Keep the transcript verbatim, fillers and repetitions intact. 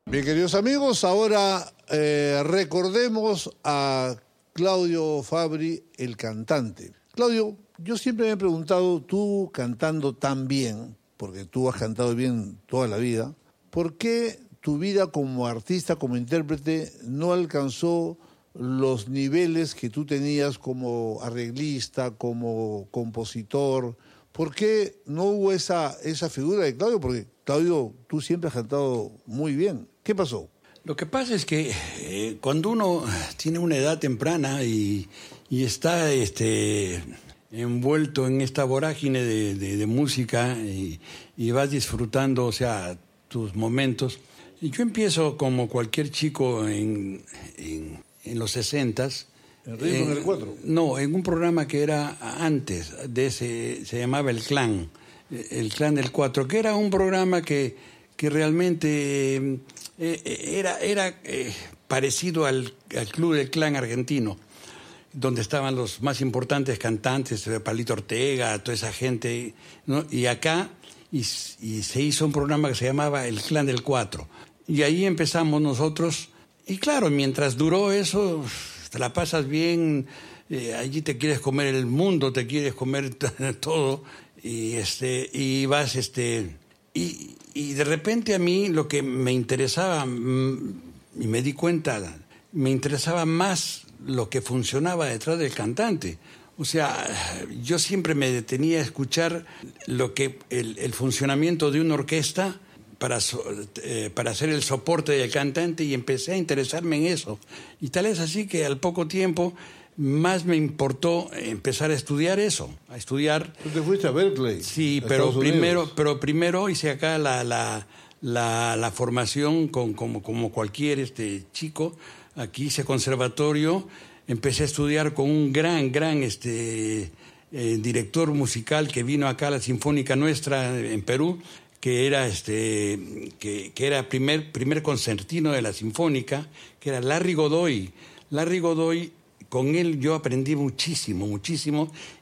Bien, queridos amigos, ahora eh, recordemos a Claudio Fabri, el cantante. Claudio, yo siempre me he preguntado, tú cantando tan bien, porque tú has cantado bien toda la vida, ¿por qué tu vida como artista, como intérprete, no alcanzó los niveles que tú tenías como arreglista, como compositor? ¿Por qué no hubo esa, esa figura de Claudio? Porque, Claudio, tú siempre has cantado muy bien. ¿Qué pasó? Lo que pasa es que eh, cuando uno tiene una edad temprana y, y está este, envuelto en esta vorágine de, de, de música y, y vas disfrutando, o sea, tus momentos. Y yo empiezo como cualquier chico en, en, en los sesentas. ¿En Ritmo en el cuatro? No, en un programa que era antes de ese, se llamaba El Clan, El Clan del cuatro, que era un programa que, que realmente eh, era, era eh, parecido al, al Club del Clan argentino, donde estaban los más importantes cantantes, Palito Ortega, toda esa gente, ¿no? Y acá y, y se hizo un programa que se llamaba El Clan del cuatro. Y ahí empezamos nosotros, y claro, mientras duró eso, te la pasas bien, eh, allí te quieres comer el mundo, te quieres comer todo, y este y vas este y, y de repente a mí lo que me interesaba, y me di cuenta, me interesaba más lo que funcionaba detrás del cantante. O sea, yo siempre me detenía a escuchar lo que el, el funcionamiento de una orquesta para, eh, para hacer el soporte del cantante, y empecé a interesarme en eso. Y tal es así que al poco tiempo más me importó empezar a estudiar eso, a estudiar... ¿Tú te fuiste a Berkeley? Sí, a pero Estados primero, Unidos? pero primero hice acá la, la, la, la formación con, como, como cualquier este, chico. Aquí hice conservatorio, empecé a estudiar con un gran, gran este, eh, director musical que vino acá a la Sinfónica Nuestra en Perú, que era este que, que era primer primer concertino de la Sinfónica, que era Larry Godoy. Larry Godoy, con él yo aprendí muchísimo, muchísimo,